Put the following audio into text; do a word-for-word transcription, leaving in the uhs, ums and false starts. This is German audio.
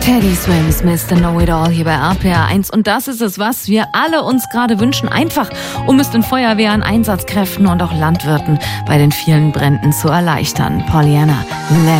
Teddy Swims, Mister Know-It-All hier bei R P R eins. Und das ist es, was wir alle uns gerade wünschen. Einfach, um es den Feuerwehren, Einsatzkräften und auch Landwirten bei den vielen Bränden zu erleichtern. Pollyanna,